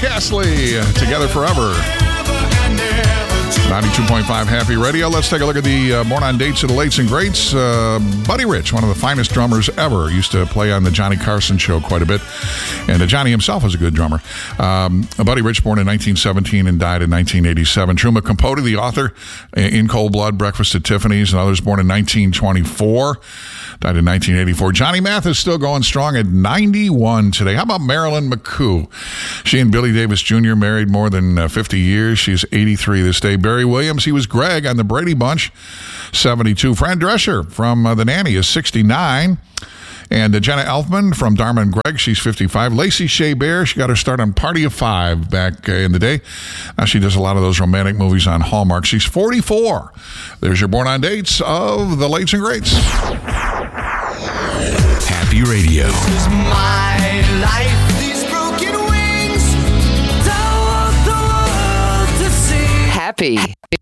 Rick Astley, Together Forever. 92.5 Happy Radio. Let's take a look at the Born on Dates of the Lates and Greats. Buddy Rich, one of the finest drummers ever, used to play on the Johnny Carson show quite a bit. And Johnny himself was a good drummer. Buddy Rich, born in 1917 and died in 1987. Truman Capote, the author, In Cold Blood, Breakfast at Tiffany's, and others, born in 1924. Died in 1984. Johnny Mathis still going strong at 91 today. How about Marilyn McCoo? She and Billy Davis Jr. married more than 50 years. She's 83 this day. Barry Williams, he was Greg on the Brady Bunch, 72. Fran Drescher from The Nanny is 69. And Jenna Elfman from Dharma and Greg, she's 55. Lacey Shea Bear, she got her start on Party of Five back in the day. Now she does a lot of those romantic movies on Hallmark. She's 44. There's your Born on Dates of the Lates and Greats. Happy Radio. This is my life. These broken wings don't want the world to see. Happy.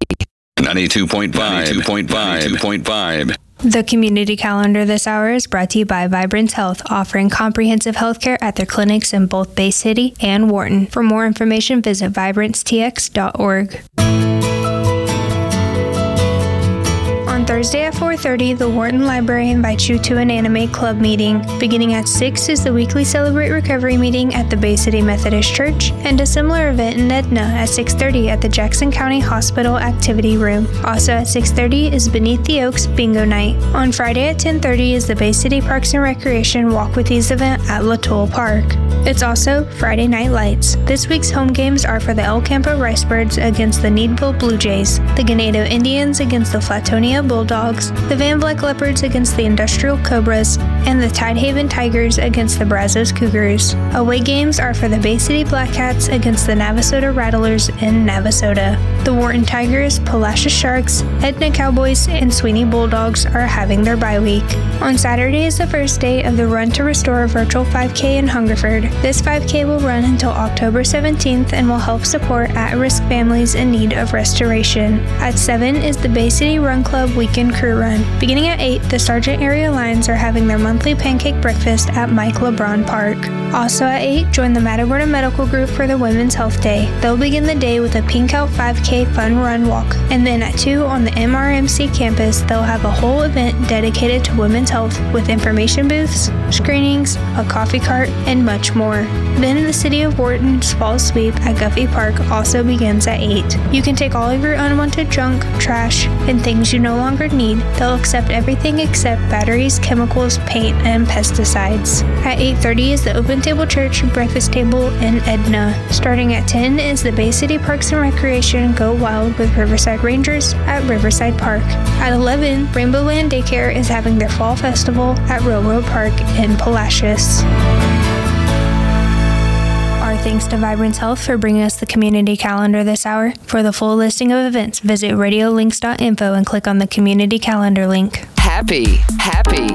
92.5. The community calendar this hour is brought to you by Vibrance Health, offering comprehensive health care at their clinics in both Bay City and Wharton. For more information, visit vibranceTX.org. On Thursday at 4:30, the Wharton Library invites you to an anime club meeting. Beginning at 6 is the weekly Celebrate Recovery meeting at the Bay City Methodist Church, and a similar event in Edna at 6:30 at the Jackson County Hospital Activity Room. Also at 6:30 is Beneath the Oaks Bingo Night. On Friday at 10:30 is the Bay City Parks and Recreation Walk with Ease event at Latoul Park. It's also Friday Night Lights. This week's home games are for the El Campo Ricebirds against the Needville Blue Jays, the Ganado Indians against the Flatonia Bulldogs, the Van Vleck Leopards against the Industrial Cobras, and the Tidehaven Tigers against the Brazos Cougars. Away games are for the Bay City Black Cats against the Navasota Rattlers in Navasota. The Wharton Tigers, Palacios Sharks, Edna Cowboys, and Sweeney Bulldogs are having their bye week. On Saturday is the first day of the Run to Restore virtual 5K in Hungerford. This 5K will run until October 17th and will help support at-risk families in need of restoration. At 7 is the Bay City Run Club Weekend Crew Run. Beginning at 8, the Sargent Area Lions are having their monthly pancake breakfast at Mike LeBron Park. Also at 8, join the Matagorda Medical Group for the Women's Health Day. They'll begin the day with a Pink Out 5K Fun Run Walk. And then at 2 on the MRMC campus, they'll have a whole event dedicated to women's health with information booths, screenings, a coffee cart, and much more. Then the City of Wharton's Fall Sweep at Guffey Park also begins at 8. You can take all of your unwanted junk, trash, and things you no longer need. They'll accept everything except batteries, chemicals, paint, and pesticides. At 8:30 is the Open Table Church Breakfast Table in Edna. Starting at 10 is the Bay City Parks and Recreation Go Wild with Riverside Rangers at Riverside Park. At 11, Rainbow Land Daycare is having their Fall Festival at Railroad Park in Palacios. Our thanks to Vibrance Health for bringing us the community calendar this hour. For the full listing of events, visit radiolinks.info and click on the community calendar link. Happy.